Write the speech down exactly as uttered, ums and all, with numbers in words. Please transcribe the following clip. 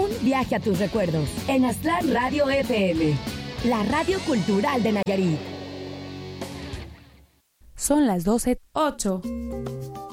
Un viaje a tus recuerdos en Aztlán Radio F M, la radio cultural de Nayarit. Son las doce ocho.